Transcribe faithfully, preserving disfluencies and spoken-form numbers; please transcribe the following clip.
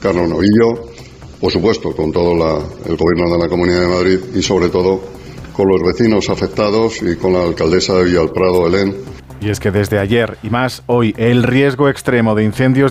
Carlos Novillo, por supuesto con todo la, el Gobierno de la Comunidad de Madrid y sobre todo con los vecinos afectados y con la alcaldesa de Villalprado, Helen. Y es que desde ayer y más hoy el riesgo extremo de incendios